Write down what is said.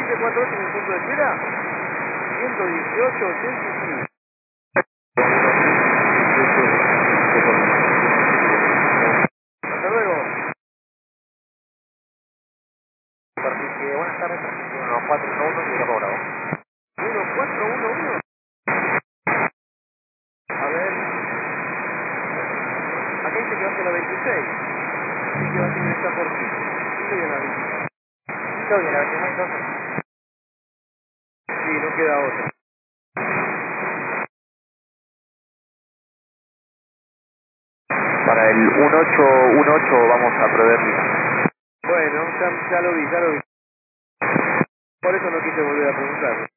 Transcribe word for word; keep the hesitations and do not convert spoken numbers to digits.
siete cuatro ocho en el punto de espera. ciento dieciocho, ochenta y cinco. Hasta luego. Superficie, buenas tardes, superficie uno cuatro uno uno, Miguel Bravo. uno cuatro uno uno. A ver. Acá dice que va hacia la veintiséis. Dice que va a tener esta por aquí. Estoy en la veintiséis. Estoy en la veintiséis entonces. Sí, no queda otra. Para el uno ocho uno ocho vamos a prever. Bueno, ya, ya lo vi, ya lo vi. Por eso no quise volver a preguntar.